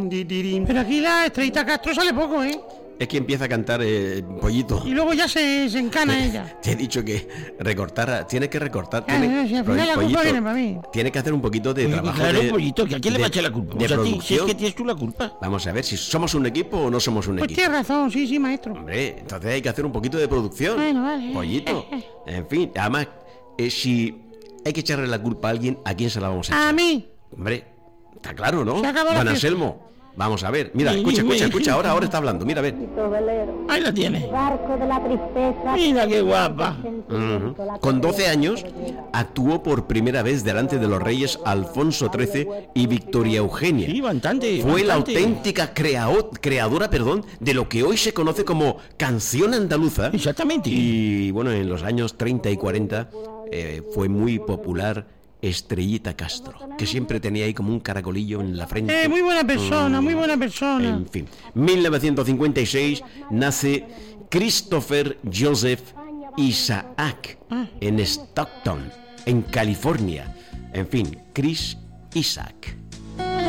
Pero aquí la Estrellita Castro sale poco, ¿eh? Es que empieza a cantar Pollito. Y luego ya se encana ella. Te he dicho que recortar, tienes que recortar. Si al final la culpa viene para mí. Tienes que hacer un poquito de trabajo. Claro, Pollito, que ¿a quién le va a echar la culpa? De producción. Si es que tienes tú la culpa. Vamos a ver si somos un equipo o no somos un Pues equipo. tienes razón, sí, maestro. Hombre, entonces hay que hacer un poquito de producción. Bueno, vale. Pollito. En fin, además, si hay que echarle la culpa a alguien, ¿a quién se la vamos a echar? A mí. Hombre, está claro, ¿no? Se acabó la Juan fiesta. Anselmo. Vamos a ver, mira, escucha, ahora está hablando, mira, a ver. Ahí la tienes. Barco de la tristeza. Mira qué guapa. Con 12 años actuó por primera vez delante de los reyes Alfonso XIII y Victoria Eugenia. Sí, bastante. Fue la bastante. auténtica creadora, de lo que hoy se conoce como canción andaluza. Exactamente. Y bueno, en los años 30 y 40 fue muy popular Estrellita Castro, que siempre tenía ahí como un caracolillo en la frente. Muy buena persona, muy buena persona. En fin, 1956 nace Christopher Joseph Isaac en Stockton, en California. En fin, Chris Isaac.